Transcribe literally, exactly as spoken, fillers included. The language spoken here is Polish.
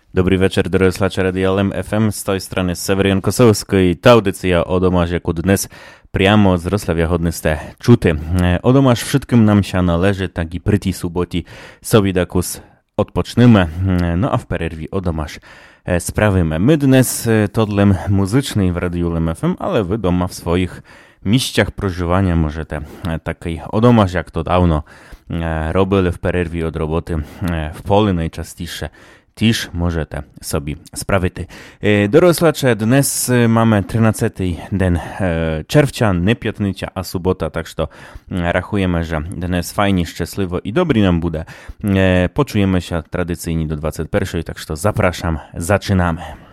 Dobry wieczór, drodzy słuchacze Radia L M F M, z tej strony Severian Kosowski. Ta audycja o domaż jako dnes priamo z Wrocławia hodnyste czuty. O domaż wszystkim nam się należy, tak i pryty soboti sobie dakus odpoczniemy, no a w pererwi o domaż sprawimy. My dnes todlem muzycznej w Radiu L M F M, ale wy doma w swoich miejscach prożywania możecie takiej o domaż jak to dawno robili w pererwi od roboty w polu najczęstsze. Tiż możecie sobie sprawić. Dorosłacze, dnes mamy trzynasty den czerwca, nie piątnica, a sobota, tak że rachujemy, że dnes fajnie, szczęśliwo i dobry nam bude. Poczujemy się tradycyjnie do dwudziestej pierwszej, tak że zapraszam, zaczynamy.